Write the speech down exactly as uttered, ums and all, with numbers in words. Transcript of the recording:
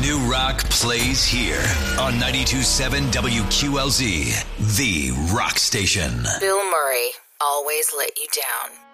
new rock plays here on ninety-two point seven W Q L Z, the rock station. Bill Murray, always let you down.